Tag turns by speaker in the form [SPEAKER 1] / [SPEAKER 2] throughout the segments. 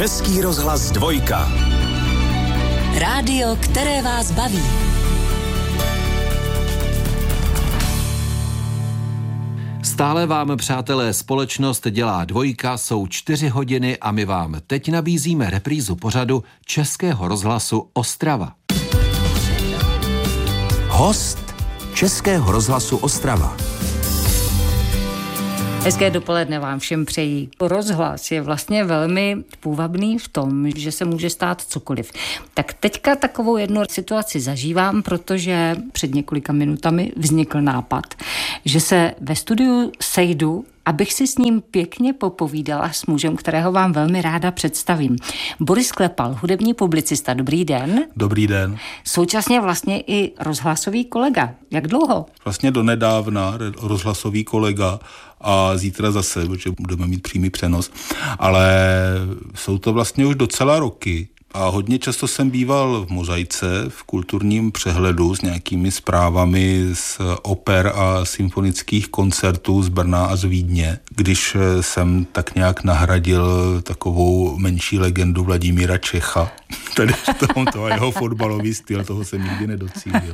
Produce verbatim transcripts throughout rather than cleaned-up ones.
[SPEAKER 1] Český rozhlas dvojka.
[SPEAKER 2] Rádio, které vás baví.
[SPEAKER 3] Stále vám, přátelé, společnost dělá dvojka, jsou čtyři hodiny a my vám teď nabízíme reprízu pořadu Českého rozhlasu Ostrava.
[SPEAKER 1] Host Českého rozhlasu Ostrava.
[SPEAKER 4] Hezké dopoledne vám všem přejí. Rozhlas je vlastně velmi půvabný v tom, že se může stát cokoliv. Tak teďka takovou jednu situaci zažívám, protože před několika minutami vznikl nápad, že se ve studiu sejdu, abych si s ním pěkně popovídala s mužem, kterého vám velmi ráda představím. Boris Klepal, hudební publicista. Dobrý den.
[SPEAKER 5] Dobrý den.
[SPEAKER 4] Současně vlastně i rozhlasový kolega. Jak dlouho?
[SPEAKER 5] Vlastně donedávna rozhlasový kolega a zítra zase, protože budeme mít přímý přenos, ale jsou to vlastně už docela roky. A hodně často jsem býval v Mozaice, v kulturním přehledu s nějakými zprávami z oper a symfonických koncertů z Brna a z Vídně, když jsem tak nějak nahradil takovou menší legendu Vladimíra Čecha. Tedy toho, toho jeho fotbalový styl, toho jsem nikdy nedocílil.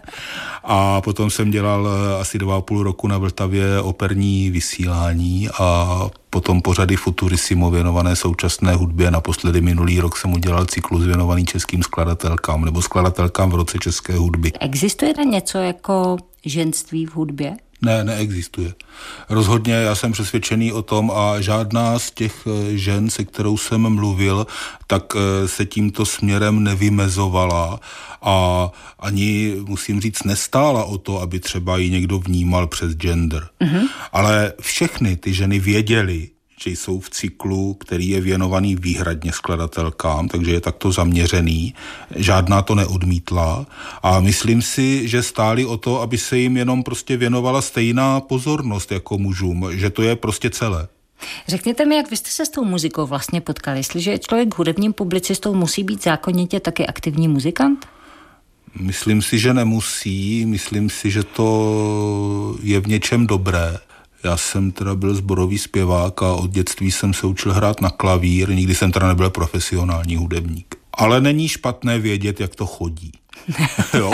[SPEAKER 5] A potom jsem dělal asi dva a půl roku na Vltavě operní vysílání a potom pořady Futurissimo věnované současné hudbě. Naposledy minulý rok jsem udělal cyklus věnovaný českým skladatelkám nebo skladatelkám v roce české hudby.
[SPEAKER 4] Existuje tam něco jako ženství v hudbě?
[SPEAKER 5] Ne, neexistuje. Rozhodně já jsem přesvědčený o tom a žádná z těch žen, se kterou jsem mluvil, tak se tímto směrem nevymezovala a ani, musím říct, nestála o to, aby třeba ji někdo vnímal přes gender. Mm-hmm. Ale všechny ty ženy věděly, že jsou v cyklu, který je věnovaný výhradně skladatelkám, takže je takto zaměřený. Žádná to neodmítla a myslím si, že stáli o to, aby se jim jenom prostě věnovala stejná pozornost jako mužům, že to je prostě celé.
[SPEAKER 4] Řekněte mi, jak vy jste se s tou muzikou vlastně potkali? Jestliže je člověk hudebním publicistou, musí být zákonitě taky aktivní muzikant?
[SPEAKER 5] Myslím si, že nemusí. Myslím si, že to je v něčem dobré. Já jsem teda byl sborový zpěvák a od dětství jsem se učil hrát na klavír, nikdy jsem teda nebyl profesionální hudebník. Ale není špatné vědět, jak to chodí. Jo.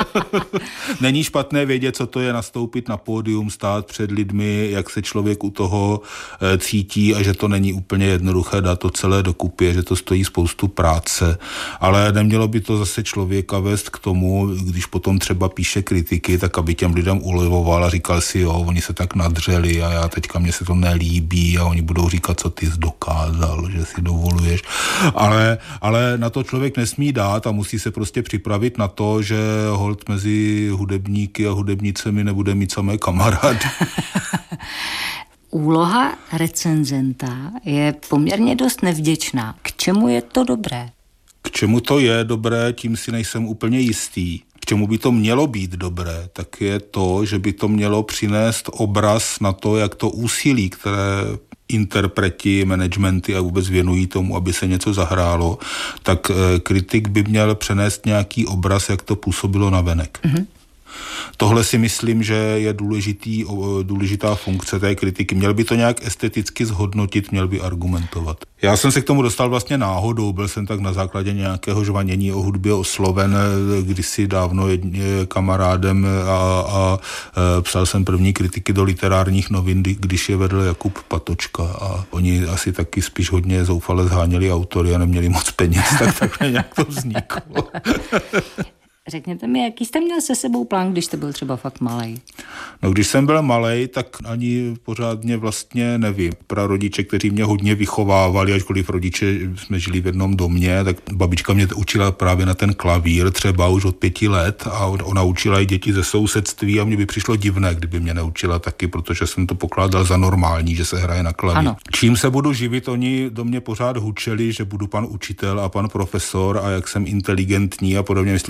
[SPEAKER 5] Není špatné vědět, co to je nastoupit na pódium, stát před lidmi, jak se člověk u toho e, cítí a že to není úplně jednoduché dát to celé dokupy, že to stojí spoustu práce, ale nemělo by to zase člověka vést k tomu, když potom třeba píše kritiky, tak aby těm lidem ulevoval a říkal si, jo, oni se tak nadřeli a já teďka mně se to nelíbí a oni budou říkat, co ty jsi dokázal, že si dovoluješ, ale, ale na to člověk nesmí dát a musí se prostě připravit na to, že holt mezi hudebníky a hudebnicemi nebude mít samé kamarády.
[SPEAKER 4] Úloha recenzenta je poměrně dost nevděčná. K čemu je to dobré?
[SPEAKER 5] K čemu to je dobré, tím si nejsem úplně jistý. K čemu by to mělo být dobré, tak je to, že by to mělo přinést obraz na to, jak to úsilí, které interpreti, managementy a vůbec věnují tomu, aby se něco zahrálo, tak kritik by měl přenést nějaký obraz, jak to působilo navenek. Mm-hmm. Tohle si myslím, že je důležitý, důležitá funkce té kritiky. Měl by to nějak esteticky zhodnotit, měl by argumentovat. Já jsem se k tomu dostal vlastně náhodou, byl jsem tak na základě nějakého žvanění o hudbě osloven kdysi dávno jedně kamarádem a, a, a psal jsem první kritiky do literárních novin, když je vedl Jakub Patočka a oni asi taky spíš hodně zoufale zháněli autory a neměli moc peněz, tak takhle nějak to vzniklo.
[SPEAKER 4] Řekněte mi, jaký jste měl se sebou plán, když jste byl třeba fakt malej?
[SPEAKER 5] No, když jsem byl malej, tak ani pořádně vlastně nevím. Prarodiče, kteří mě hodně vychovávali, ačkoliv rodiče jsme žili v jednom domě, tak babička mě učila právě na ten klavír, třeba už od pěti let a ona učila i děti ze sousedství a mně by přišlo divné, kdyby mě neučila taky, protože jsem to pokládal za normální, že se hraje na klavír. Ano. Čím se budu živit, oni do mě pořád hučeli, že budu pan učitel a pan profesor a jak jsem inteligentní a podobně, myslím, že to přeháněli.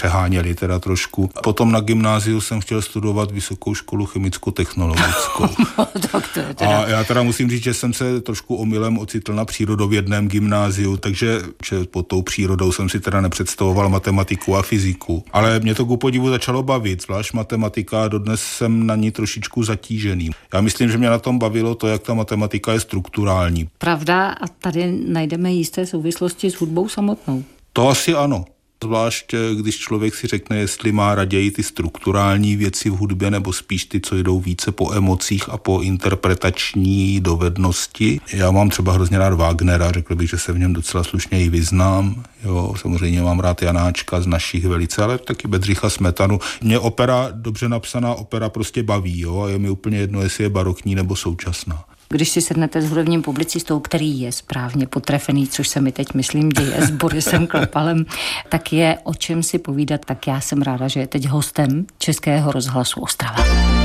[SPEAKER 5] přeháněli teda trošku. A potom na gymnáziu jsem chtěl studovat vysokou školu chemicko-technologickou. A já teda musím říct, že jsem se trošku omylem ocitl na přírodovědném gymnáziu, takže že pod tou přírodou jsem si teda nepředstavoval matematiku a fyziku. Ale mě to ku podivu začalo bavit, zvlášť matematika, dodnes jsem na ní trošičku zatížený. Já myslím, že mě na tom bavilo to, jak ta matematika je strukturální.
[SPEAKER 4] Pravda, a tady najdeme jisté souvislosti s hudbou samotnou.
[SPEAKER 5] To asi ano. Zvlášť, když člověk si řekne, jestli má raději ty strukturální věci v hudbě, nebo spíš ty, co jdou více po emocích a po interpretační dovednosti. Já mám třeba hrozně rád Wagnera, řekl bych, že se v něm docela slušně i vyznám. Jo, samozřejmě mám rád Janáčka z našich velice, ale taky Bedřicha Smetanu. Mě opera, dobře napsaná opera prostě baví, jo, a je mi úplně jedno, jestli je barokní nebo současná.
[SPEAKER 4] Když si sednete s hudebním publicistou, který je správně potrefený, což se mi teď myslím děje s Borisem Klapalem, tak je o čem si povídat, tak já jsem ráda, že je teď hostem Českého rozhlasu Ostrava.